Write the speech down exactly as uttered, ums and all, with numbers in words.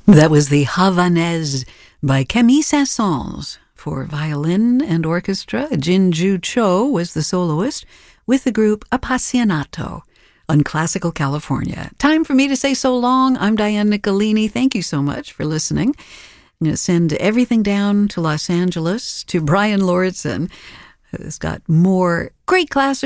That was the Havanaise by Camille Saint-Saëns for violin and orchestra. Jinju Cho was the soloist with the group Appassionato on Classical California. Time for me to say so long. I'm Diane Nicolini. Thank you so much for listening. I'm going to send everything down to Los Angeles to Brian Lordson, who's got more great classical